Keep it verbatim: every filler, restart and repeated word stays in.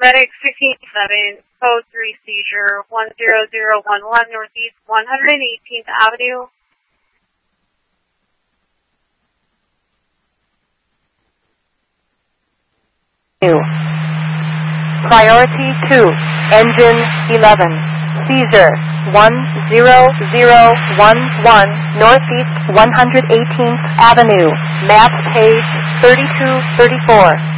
Medic sixteen seven, code three seizure, one zero zero one one Northeast one hundred eighteenth Avenue. Priority two, engine eleven, seizure, one zero zero one one Northeast one hundred eighteenth Avenue, map page thirty-two thirty-four.